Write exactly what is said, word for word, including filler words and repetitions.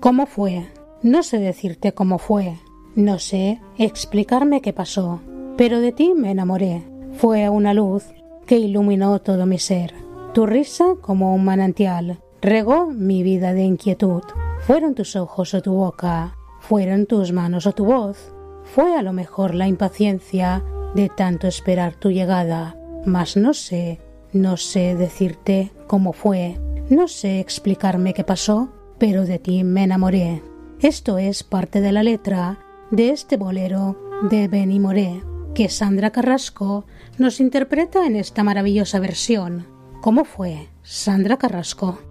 ¿Cómo fue? No sé decirte cómo fue. No sé explicarme qué pasó. Pero de ti me enamoré. Fue una luz que iluminó todo mi ser. Tu risa como un manantial regó mi vida de inquietud. Fueron tus ojos o tu boca, fueron tus manos o tu voz. Fue a lo mejor la impaciencia de tanto esperar tu llegada. Mas no sé, no sé decirte cómo fue. No sé explicarme qué pasó, pero de ti me enamoré. Esto es parte de la letra de este bolero de Benny Moré, que Sandra Carrasco nos interpreta en esta maravillosa versión. ¿Cómo fue, Sandra Carrasco?